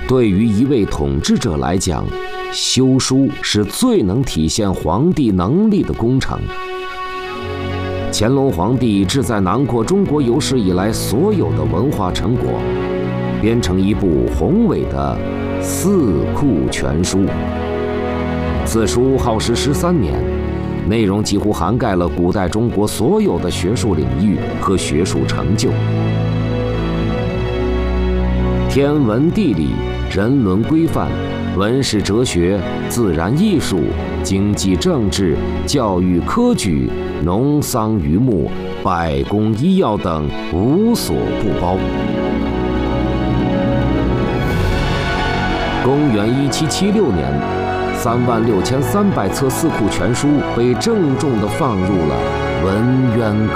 对于一位统治者来讲，修书是最能体现皇帝能力的工程。乾隆皇帝志在囊括中国有史以来所有的文化成果，编成一部宏伟的《四库全书》。此书耗时13年，内容几乎涵盖了古代中国所有的学术领域和学术成就。天文地理、人伦规范、文史哲学、自然艺术、经济政治、教育科举、农桑渔牧、百工医药等无所不包。公元1776年，36300册《四库全书》被郑重地放入了文渊